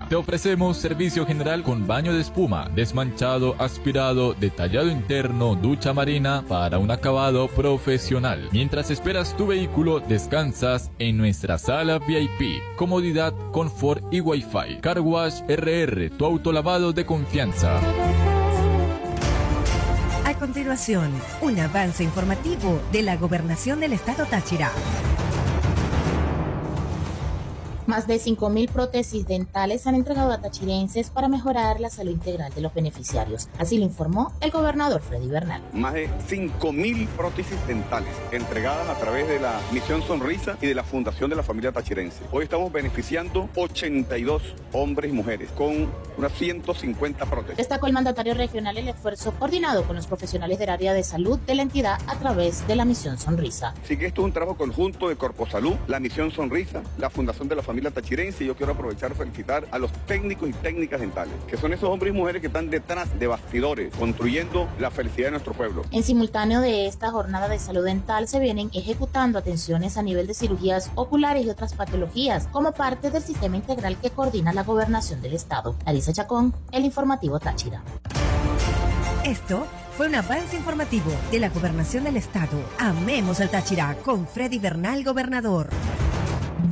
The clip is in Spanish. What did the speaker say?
Te ofrecemos servicio general con baño de espuma, desmanchado, aspirado, detallado interno, ducha marina para un acabado profesional. Mientras esperas tu vehículo, descansas en nuestra sala VIP. Comodidad, confort y Wi-Fi. Car Wash RR, tu autolavado de confianza. A continuación, un avance informativo de la Gobernación del Estado Táchira. Más de 5.000 prótesis dentales han entregado a tachirenses para mejorar la salud integral de los beneficiarios. Así lo informó el gobernador Freddy Bernal. Más de 5.000 prótesis dentales entregadas a través de la Misión Sonrisa y de la Fundación de la Familia Tachirense. Hoy estamos beneficiando 82 hombres y mujeres con unas 150 prótesis. Destacó el mandatario regional el esfuerzo coordinado con los profesionales del área de salud de la entidad a través de la Misión Sonrisa. Así que esto es un trabajo conjunto de Corposalud, la Misión Sonrisa, la Fundación de la Familia Tachirense. Yo quiero aprovechar y felicitar a los técnicos y técnicas dentales, que son esos hombres y mujeres que están detrás de bastidores, construyendo la felicidad de nuestro pueblo. En simultáneo de esta jornada de salud dental se vienen ejecutando atenciones a nivel de cirugías oculares y otras patologías, como parte del sistema integral que coordina la Gobernación del Estado. Larisa Chacón, el informativo Táchira. Esto fue un avance informativo de la Gobernación del Estado. Amemos al Táchira con Freddy Bernal, gobernador.